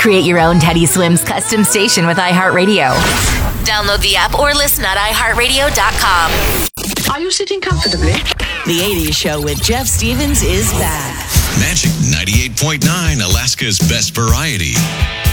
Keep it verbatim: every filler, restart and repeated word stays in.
Create your own Teddy Swims custom station with iHeartRadio. Download the app or listen at i heart radio dot com. Are you sitting comfortably? The eighties Show with Jeff Stevens is back. Magic ninety-eight point nine, Alaska's best variety.